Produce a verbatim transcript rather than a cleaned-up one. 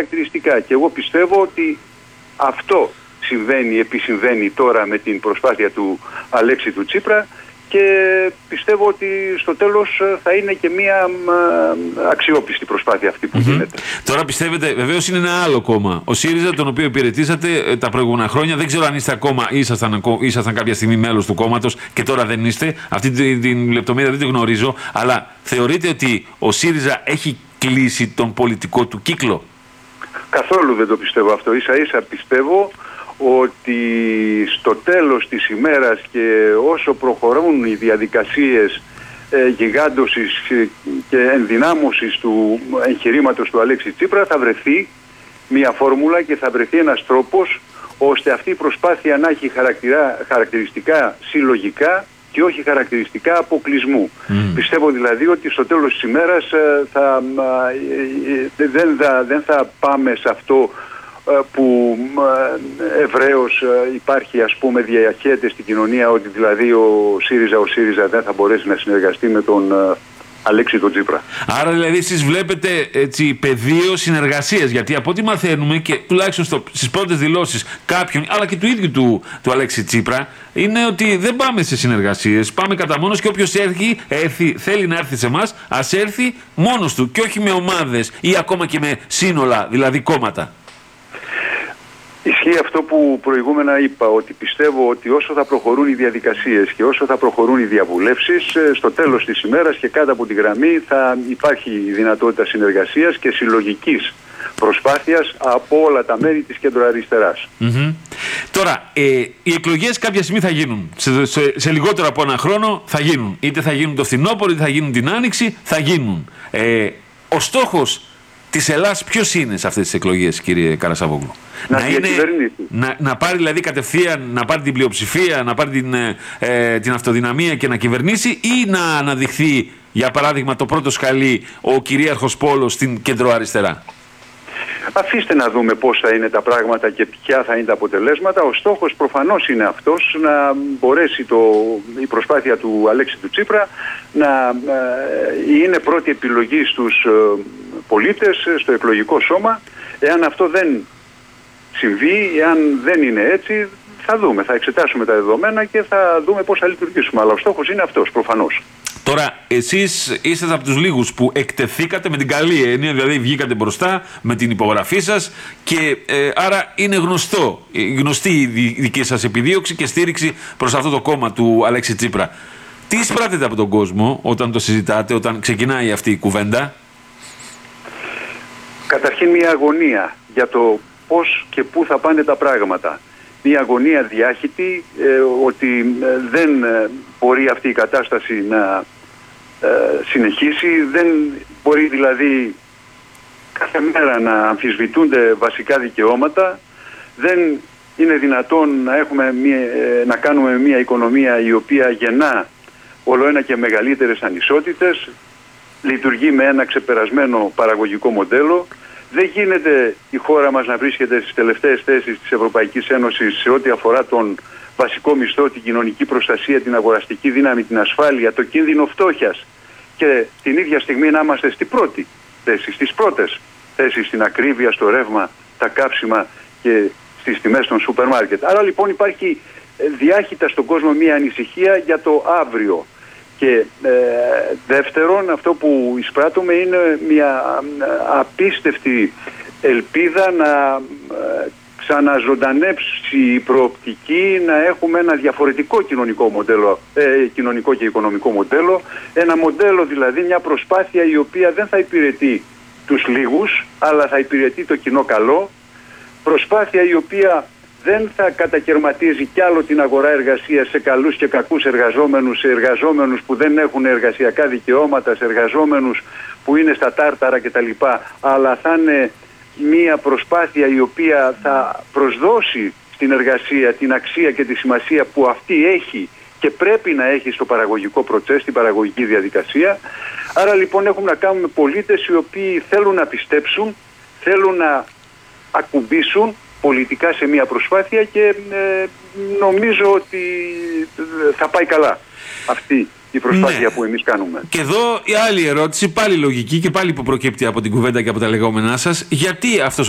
χαρακτηριστικά. Και εγώ πιστεύω ότι αυτό συμβαίνει, επισυμβαίνει τώρα με την προσπάθεια του Αλέξη του Τσίπρα, και πιστεύω ότι στο τέλος θα είναι και μια αξιόπιστη προσπάθεια αυτή που mm-hmm. γίνεται. Τώρα πιστεύετε, βεβαίως είναι ένα άλλο κόμμα, ο ΣΥΡΙΖΑ, τον οποίο υπηρετήσατε τα προηγούμενα χρόνια. Δεν ξέρω αν είστε ακόμα, ήσασταν, ήσασταν κάποια στιγμή μέλος του κόμματος και τώρα δεν είστε. Αυτή την, την λεπτομέρεια δεν τη γνωρίζω, αλλά θεωρείτε ότι ο ΣΥΡΙΖΑ έχει κλείσει τον πολιτικό του κύκλο? Καθόλου δεν το πιστεύω αυτό. Ίσα ίσα πιστεύω ότι στο τέλος της ημέρας και όσο προχωρούν οι διαδικασίες ε, γιγάντωσης και ενδυνάμωσης του εγχειρήματος του Αλέξη Τσίπρα θα βρεθεί μια φόρμουλα και θα βρεθεί ένας τρόπος ώστε αυτή η προσπάθεια να έχει χαρακτηριστικά συλλογικά και όχι χαρακτηριστικά αποκλεισμού. Mm. Πιστεύω δηλαδή ότι στο τέλος της ημέρας θα, δεν, θα, δεν θα πάμε σε αυτό που ευρέως υπάρχει, ας πούμε, διαχέεται στην κοινωνία, ότι δηλαδή ο ΣΥΡΙΖΑ, ο ΣΥΡΙΖΑ δεν θα μπορέσει να συνεργαστεί με τον Αλέξη τον Τσίπρα. Άρα δηλαδή εσείς βλέπετε έτσι πεδίο συνεργασίας, γιατί από ό,τι μαθαίνουμε και τουλάχιστον στο, στις πρώτες δηλώσεις κάποιων, αλλά και του ίδιου του, του Αλέξη Τσίπρα, είναι ότι δεν πάμε σε συνεργασίες, πάμε κατά μόνος, και όποιος έρθει, έρθει, θέλει να έρθει σε εμάς, ας έρθει μόνος του και όχι με ομάδες ή ακόμα και με σύνολα, δηλαδή κόμματα. Ισχύει αυτό που προηγούμενα είπα, ότι πιστεύω ότι όσο θα προχωρούν οι διαδικασίες και όσο θα προχωρούν οι διαβουλεύσεις, στο τέλος της ημέρας και κάτω από τη γραμμή θα υπάρχει η δυνατότητα συνεργασίας και συλλογικής προσπάθειας από όλα τα μέρη της κεντροαριστεράς. Mm-hmm. Τώρα, ε, οι εκλογές κάποια στιγμή θα γίνουν. Σε, σε, σε λιγότερο από ένα χρόνο θα γίνουν. Είτε θα γίνουν το φθινόπωρο, είτε θα γίνουν την άνοιξη, θα γίνουν. Ε, ο στόχος της Ελλάδας ποιος είναι σε αυτές τις εκλογές, κύριε Καρασαβόγλου? Να, να, είναι, να, να πάρει δηλαδή κατευθείαν, να πάρει την πλειοψηφία, να πάρει την, ε, την αυτοδυναμία και να κυβερνήσει, ή να αναδειχθεί, για παράδειγμα, το πρώτο σκαλί, ο κυρίαρχος πόλος στην κεντροαριστερά? Αφήστε να δούμε πώς θα είναι τα πράγματα και ποια θα είναι τα αποτελέσματα. Ο στόχος προφανώς είναι αυτός, να μπορέσει το, η προσπάθεια του Αλέξη του Τσίπρα να ε, είναι πρώτη επιλογή στους ε, πολίτες, στο εκλογικό σώμα. Εάν αυτό δεν συμβεί, εάν δεν είναι έτσι, θα δούμε, θα εξετάσουμε τα δεδομένα και θα δούμε πώς θα λειτουργήσουμε. Αλλά ο στόχος είναι αυτός, προφανώς. Τώρα, εσείς είστε από τους λίγους που εκτεθήκατε με την καλή έννοια, δηλαδή βγήκατε μπροστά με την υπογραφή σας, και ε, άρα είναι γνωστό, γνωστή η δική σας επιδίωξη και στήριξη προς αυτό το κόμμα του Αλέξη Τσίπρα. Τι εισπράττετε από τον κόσμο όταν το συζητάτε, όταν ξεκινάει αυτή η κουβέντα? Καταρχήν μια αγωνία για το πώς και πού θα πάνε τα πράγματα. Μια αγωνία διάχυτη, ε, ότι ε, δεν ε, μπορεί αυτή η κατάσταση να ε, συνεχίσει, δεν μπορεί δηλαδή κάθε μέρα να αμφισβητούνται βασικά δικαιώματα, δεν είναι δυνατόν να, έχουμε μια, ε, να κάνουμε μια οικονομία η οποία γεννά όλο ένα και μεγαλύτερες ανισότητες, λειτουργεί με ένα ξεπερασμένο παραγωγικό μοντέλο. Δεν γίνεται η χώρα μας να βρίσκεται στις τελευταίες θέσεις της Ευρωπαϊκής Ένωσης σε ό,τι αφορά τον βασικό μισθό, την κοινωνική προστασία, την αγοραστική δύναμη, την ασφάλεια, το κίνδυνο φτώχειας, και την ίδια στιγμή να είμαστε στην πρώτη θέση, στις πρώτες θέσεις, στην ακρίβεια, στο ρεύμα, τα κάψιμα και στις τιμές των σούπερ μάρκετ. Άρα λοιπόν υπάρχει διάχυτα στον κόσμο μια ανησυχία για το αύριο. Και ε, δεύτερον, αυτό που εισπράττουμε είναι μια απίστευτη ελπίδα να ε, ξαναζωντανέψει η προοπτική να έχουμε ένα διαφορετικό κοινωνικό μοντέλο, ε, κοινωνικό και οικονομικό μοντέλο, ένα μοντέλο δηλαδή, μια προσπάθεια η οποία δεν θα υπηρετεί τους λίγους, αλλά θα υπηρετεί το κοινό καλό, προσπάθεια η οποία δεν θα κατακαιρματίζει κι άλλο την αγορά εργασίας σε καλούς και κακούς εργαζόμενους, σε εργαζόμενους που δεν έχουν εργασιακά δικαιώματα, σε εργαζόμενους που είναι στα τάρταρα κτλ. Αλλά θα είναι μια προσπάθεια η οποία θα προσδώσει στην εργασία την αξία και τη σημασία που αυτή έχει και πρέπει να έχει στο παραγωγικό προτσές, στην παραγωγική διαδικασία. Άρα λοιπόν έχουμε να κάνουμε πολίτες οι οποίοι θέλουν να πιστέψουν, θέλουν να ακουμπήσουν πολιτικά σε μια προσπάθεια, και ε, νομίζω ότι θα πάει καλά αυτή η προσπάθεια, ναι, που εμείς κάνουμε. Και εδώ η άλλη ερώτηση, πάλι λογική και πάλι που προκύπτει από την κουβέντα και από τα λεγόμενά σας, γιατί αυτός